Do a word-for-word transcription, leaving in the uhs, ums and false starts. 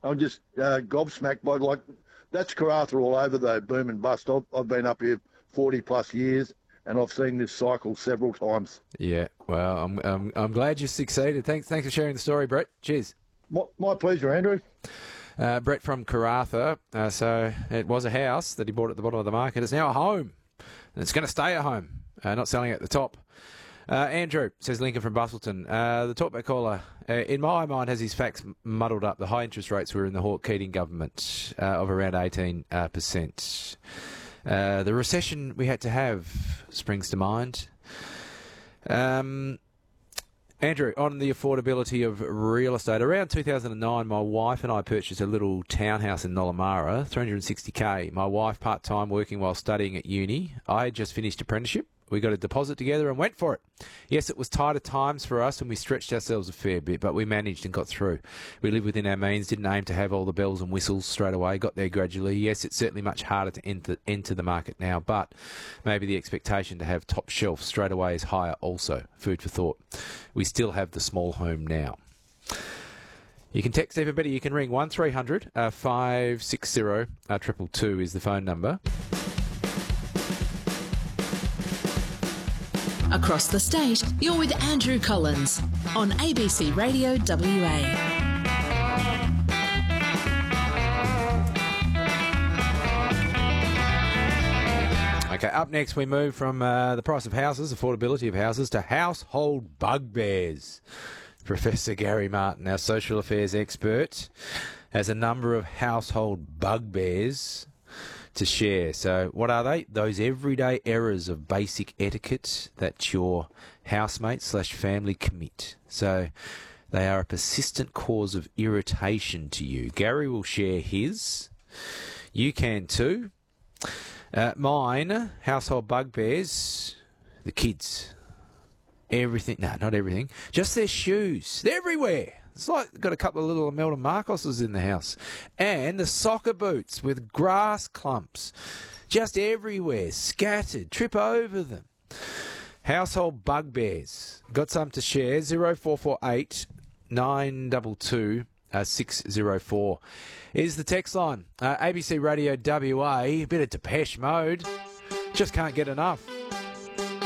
I'm just uh, gobsmacked by, like, that's Karratha all over, though, boom and bust. I've, I've been up here forty plus years, and I've seen this cycle several times. Yeah, well, I'm I'm, I'm glad you succeeded. Thanks, thanks for sharing the story, Brett. Cheers. My, my pleasure, Andrew. Uh, Brett from Karratha. Uh, so it was a house that he bought at the bottom of the market. It's now a home, and it's going to stay a home, uh, not selling at the top. Uh, Andrew, says Lincoln from Bustleton. Uh, the talkback caller, uh, in my mind, has his facts muddled up. The high interest rates were in the Hawke-Keating government uh, of around eighteen percent. Uh, the recession we had to have springs to mind. Um, Andrew, on the affordability of real estate, around two thousand nine, my wife and I purchased a little townhouse in Nollamara, three hundred sixty K. My wife part-time working while studying at uni. I had just finished apprenticeship. We got a deposit together and went for it. Yes, it was tighter times for us and we stretched ourselves a fair bit, but we managed and got through. We lived within our means, didn't aim to have all the bells and whistles straight away, got there gradually. Yes, it's certainly much harder to enter, enter the market now, but maybe the expectation to have top shelf straight away is higher also. Food for thought. We still have the small home now. You can text even better. You can ring one three hundred five six zero two two two is the phone number. Across the state, you're with Andrew Collins on A B C Radio W A. Okay, up next we move from uh, the price of houses, affordability of houses, to household bugbears. Professor Gary Martin, our social affairs expert, has a number of household bugbears to share. So what are they? Those everyday errors of basic etiquette that your housemate slash family commit. So they are a persistent cause of irritation to you. Gary will share his. You can too. Uh, mine, household bugbears, the kids. Everything. No, not everything. Just their shoes. They're everywhere. It's like got a couple of little Imelda Marcoses in the house. And the soccer boots with grass clumps. Just everywhere. Scattered. Trip over them. Household bugbears. Got some to share. zero four four eight nine two two six zero four is the text line. Uh, A B C Radio W A. A bit of Depeche Mode. Just can't get enough.